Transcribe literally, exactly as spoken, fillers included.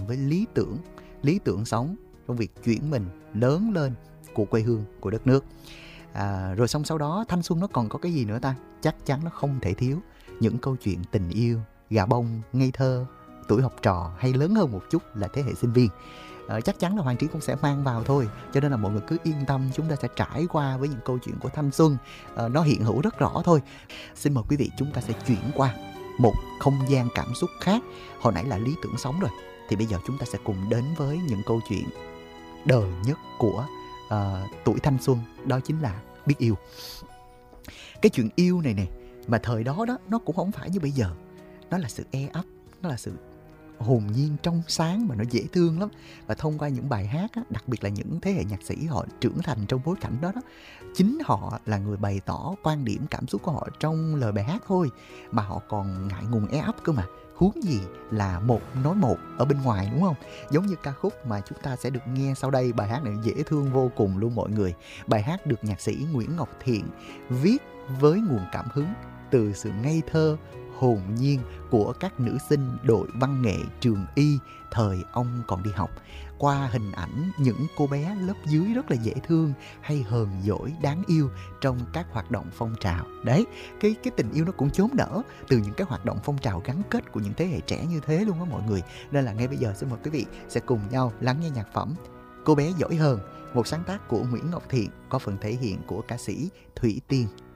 với lý tưởng, lý tưởng sống trong việc chuyển mình lớn lên của quê hương, của đất nước. À, rồi xong sau đó thanh xuân nó còn có cái gì nữa ta? Chắc chắn nó không thể thiếu những câu chuyện tình yêu, gà bông, ngây thơ, tuổi học trò hay lớn hơn một chút là thế hệ sinh viên. À, chắc chắn là Hoàng Trí cũng sẽ mang vào thôi. Cho nên là mọi người cứ yên tâm, chúng ta sẽ trải qua với những câu chuyện của thanh xuân. À, nó hiện hữu rất rõ thôi. Xin mời quý vị chúng ta sẽ chuyển qua một không gian cảm xúc khác. Hồi nãy là lý tưởng sống rồi, thì bây giờ chúng ta sẽ cùng đến với những câu chuyện đời nhất của uh, tuổi thanh xuân. Đó chính là biết yêu. Cái chuyện yêu này nè, mà thời đó đó nó cũng không phải như bây giờ. Nó là sự e ấp, nó là sự hồn nhiên trong sáng mà nó dễ thương lắm. Và thông qua những bài hát á, đặc biệt là những thế hệ nhạc sĩ họ trưởng thành trong bối cảnh đó đó, chính họ là người bày tỏ quan điểm cảm xúc của họ trong lời bài hát thôi, mà họ còn ngại ngùng e ấp cơ mà, huống gì là một nói một ở bên ngoài, đúng không? Giống như ca khúc mà chúng ta sẽ được nghe sau đây, bài hát này dễ thương vô cùng luôn mọi người. Bài hát được nhạc sĩ Nguyễn Ngọc Thiện viết với nguồn cảm hứng từ sự ngây thơ, hồn nhiên của các nữ sinh đội văn nghệ trường Y thời ông còn đi học, qua hình ảnh những cô bé lớp dưới rất là dễ thương hay hờn dỗi đáng yêu trong các hoạt động phong trào. Đấy, cái cái tình yêu nó cũng chớm nở từ những cái hoạt động phong trào gắn kết của những thế hệ trẻ như thế luôn á mọi người. Nên là ngay bây giờ xin mời quý vị sẽ cùng nhau lắng nghe nhạc phẩm Cô bé giỏi hơn, một sáng tác của Nguyễn Ngọc Thiện, có phần thể hiện của ca sĩ Thủy Tiên.